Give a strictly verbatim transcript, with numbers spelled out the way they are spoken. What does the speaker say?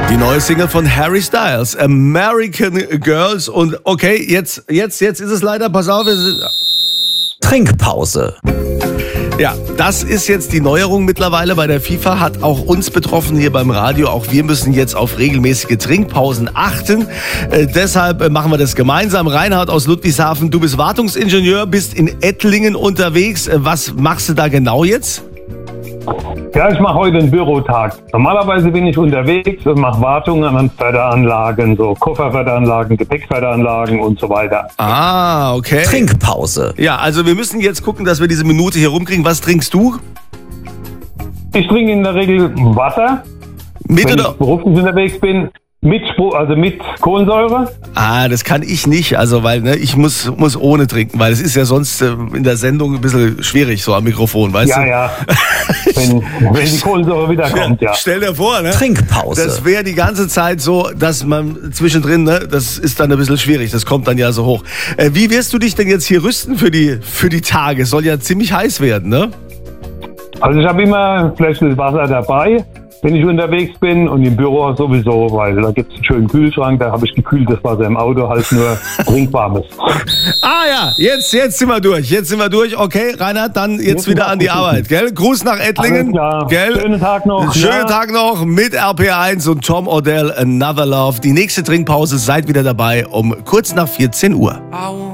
Die neue Single von Harry Styles, American Girls. Und okay, jetzt, jetzt, jetzt ist es leider, pass auf. Es ist Trinkpause. Ja, das ist jetzt die Neuerung mittlerweile bei der FIFA, hat auch uns betroffen hier beim Radio. Auch wir müssen jetzt auf regelmäßige Trinkpausen achten. Äh, deshalb äh, machen wir das gemeinsam. Reinhard aus Ludwigshafen, du bist Wartungsingenieur, bist in Ettlingen unterwegs. Äh, was machst du da genau jetzt? Ja, ich mache heute einen Bürotag. Normalerweise bin ich unterwegs und mache Wartungen an Förderanlagen, so Kofferförderanlagen, Gepäckförderanlagen und so weiter. Ah, okay. Trinkpause. Ja, also wir müssen jetzt gucken, dass wir diese Minute hier rumkriegen. Was trinkst du? Ich trinke in der Regel Wasser, Mit wenn oder? ich beruflich unterwegs bin, mit, Spro- also mit Kohlensäure. Ah, das kann ich nicht, also weil ne, ich muss, muss ohne trinken, weil es ist ja sonst äh, in der Sendung ein bisschen schwierig, so am Mikrofon, weißt Ja, du? ja, wenn, wenn die Kohlensäure wiederkommt, ja. Stell dir vor, ne? Trinkpause. Das wäre die ganze Zeit so, dass man zwischendrin, ne, das ist dann ein bisschen schwierig, das kommt dann ja so hoch. Äh, wie wirst du dich denn jetzt hier rüsten für die, für die Tage? Es soll ja ziemlich heiß werden, ne? Also ich habe immer Fläschchen Wasser dabei, wenn ich unterwegs bin, und im Büro sowieso, weil da gibt es einen schönen Kühlschrank, da habe ich gekühltes Wasser im Auto, halt nur trinkbares. Ah ja, jetzt, jetzt sind wir durch, jetzt sind wir durch. Okay, Reinhard, dann jetzt, Jetzt wieder sind an die wir Arbeit, gell? Gruß nach Ettlingen, Alles klar. gell? Schönen Tag noch. Schönen Ja. Tag noch mit R P eins und Tom Odell, Another Love. Die nächste Trinkpause, seid wieder dabei um kurz nach vierzehn Uhr.